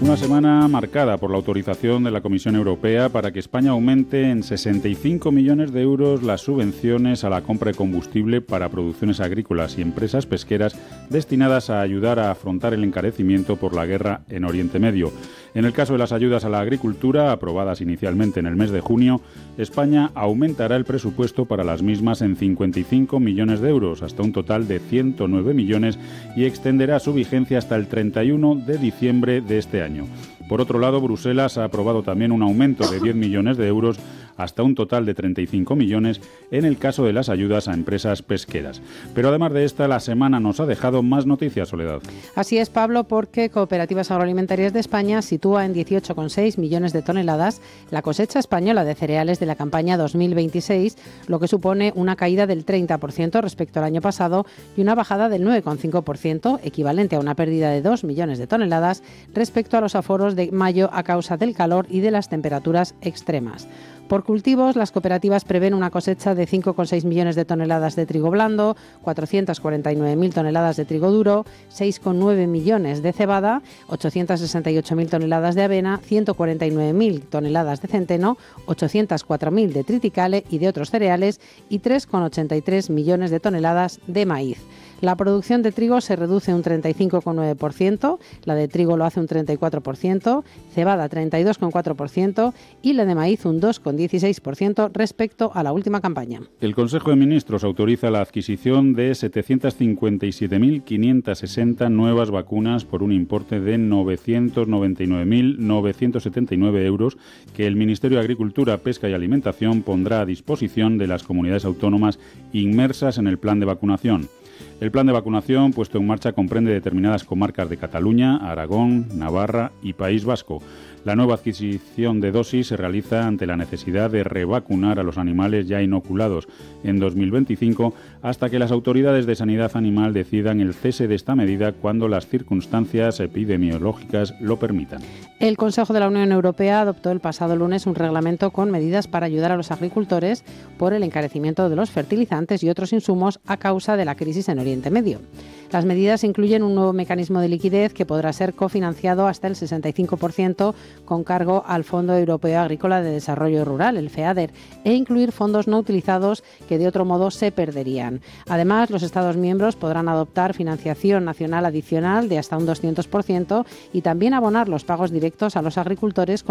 Una semana marcada por la autorización de la Comisión Europea para que España aumente en 65 millones de euros las subvenciones a la compra de combustible para producciones agrícolas y empresas pesqueras destinadas a ayudar a afrontar el encarecimiento por la guerra en Oriente Medio. En el caso de las ayudas a la agricultura, aprobadas inicialmente en el mes de junio, España aumentará el presupuesto para las mismas en 55 millones de euros, hasta un total de 109 millones, y extenderá su vigencia hasta el 31 de diciembre de este año. Por otro lado, Bruselas ha aprobado también un aumento de 10 millones de euros hasta un total de 35 millones en el caso de las ayudas a empresas pesqueras. Pero además de esta, la semana nos ha dejado más noticias, Soledad. Así es, Pablo, porque Cooperativas Agroalimentarias de España sitúa en 18,6 millones de toneladas la cosecha española de cereales de la campaña 2026, lo que supone una caída del 30% respecto al año pasado y una bajada del 9,5%, equivalente a una pérdida de 2 millones de toneladas respecto a los aforos de mayo a causa del calor y de las temperaturas extremas. Por cultivos, las cooperativas prevén una cosecha de 5,6 millones de toneladas de trigo blando, 449.000 toneladas de trigo duro, 6,9 millones de cebada, 868.000 toneladas de avena, 149.000 toneladas de centeno, 804.000 de triticale y de otros cereales y 3,83 millones de toneladas de maíz. La producción de trigo se reduce un 35,9%, la de trigo lo hace un 34%, cebada 32,4% y la de maíz un 2,16% respecto a la última campaña. El Consejo de Ministros autoriza la adquisición de 757.560 nuevas vacunas por un importe de 999.979 euros que el Ministerio de Agricultura, Pesca y Alimentación pondrá a disposición de las comunidades autónomas inmersas en el plan de vacunación. El plan de vacunación puesto en marcha comprende determinadas comarcas de Cataluña, Aragón, Navarra y País Vasco. La nueva adquisición de dosis se realiza ante la necesidad de revacunar a los animales ya inoculados en 2025 hasta que las autoridades de sanidad animal decidan el cese de esta medida cuando las circunstancias epidemiológicas lo permitan. El Consejo de la Unión Europea adoptó el pasado lunes un reglamento con medidas para ayudar a los agricultores por el encarecimiento de los fertilizantes y otros insumos a causa de la crisis en Oriente Medio. Las medidas incluyen un nuevo mecanismo de liquidez que podrá ser cofinanciado hasta el 65% con cargo al Fondo Europeo Agrícola de Desarrollo Rural, el FEADER, e incluir fondos no utilizados que de otro modo se perderían. Además, los Estados miembros podrán adoptar financiación nacional adicional de hasta un 200% y también abonar los pagos directos a los agricultores